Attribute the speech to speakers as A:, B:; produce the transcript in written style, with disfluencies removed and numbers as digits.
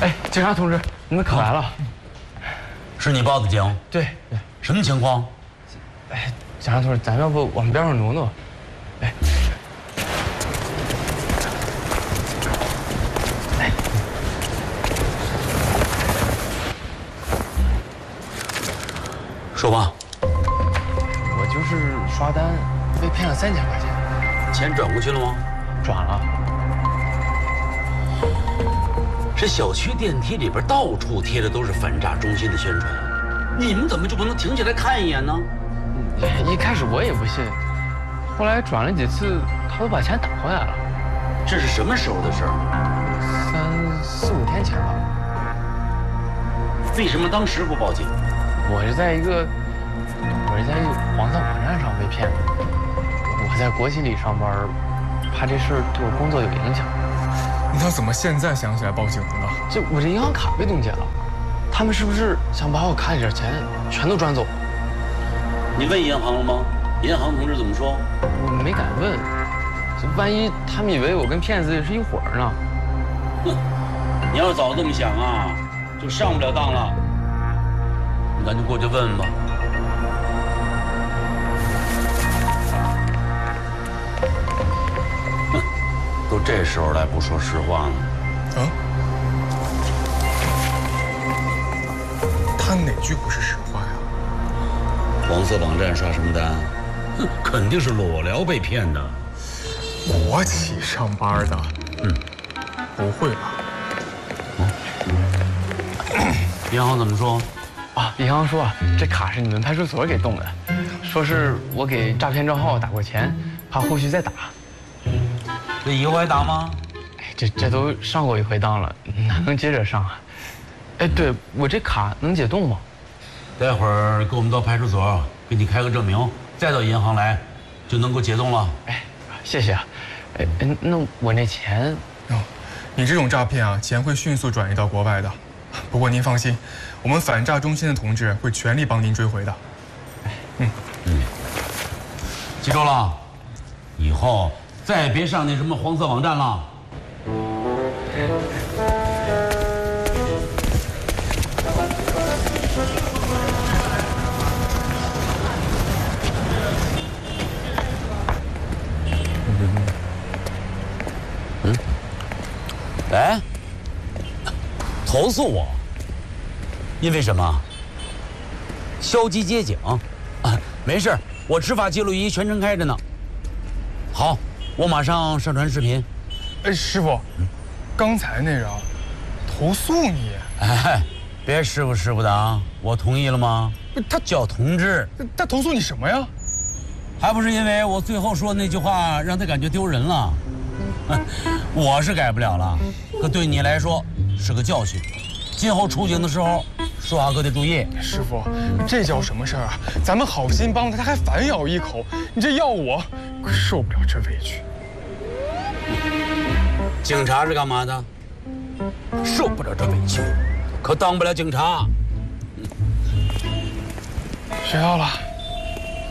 A: 哎，警察同志，你们可来了。
B: 是你报的警？
A: 对。
B: 什么情况？
A: 哎，警察同志，咱要不往边上挪挪？哎。
B: 说吧。
A: 我就是刷单被骗了3000块钱。
B: 钱转过去了吗？
A: 转了。
B: 这小区电梯里边到处贴的都是反诈中心的宣传，你们怎么就不能停下来看一眼呢？
A: 一开始我也不信，后来转了几次，他都把钱打回来了。
B: 这是什么时候的事儿
A: ？3、4、5天前吧。
B: 为什么当时不报警？
A: 我是在一个黄色网站上被骗的。我在国企里上班，怕这事儿对我工作有影响。
C: 那怎么现在想起来报警了呢？
A: 我这银行卡被冻结了，他们是不是想把我卡里的钱全都转走？
B: 你问银行了吗？银行同志怎么说？
A: 我没敢问，万一他们以为我跟骗子是一伙儿呢？
B: 哼，你要早这么想啊，就上不了当了。你赶紧过去问问吧。哼，都这时候了，不说实话呢？
C: 啊？他哪句不是实话呀？
B: 黄色网站刷什么单？哼，肯定是裸聊被骗的。
C: 国企上班的，不会吧？
B: 银行怎么说？
A: 啊，银行说这卡是你们派出所给冻的，说是我给诈骗账号打过钱，怕后续再打。
B: 这以后还打吗？
A: 哎，这都上过一回当了，哪能接着上啊？哎，对，我这卡能解冻吗？
B: 待会儿跟我们到派出所给你开个证明，再到银行来，就能够解冻了。
A: 哎，谢谢啊。哎，那我那钱……
C: 你这种诈骗啊，钱会迅速转移到国外的。不过您放心，我们反诈中心的同志会全力帮您追回的。
B: 记住了，以后再别上那什么黄色网站了。哎，投诉我？因为什么？消极接警？啊，没事，我执法记录仪全程开着呢。好，我马上上传视频。
C: 哎，师傅，刚才那人投诉你。
B: 哎，别师傅的啊！我同意了吗？他叫同志。
C: 他投诉你什么呀？
B: 还不是因为我最后说那句话让他感觉丢人了。我是改不了了，可对你来说是个教训。今后出警的时候，说话可得注意。
C: 师傅，这叫什么事儿啊？咱们好心帮他，他还反咬一口。你这要我，可受不了这委屈。
B: 警察是干嘛的？受不了这委屈，可当不了警察。
C: 学到了。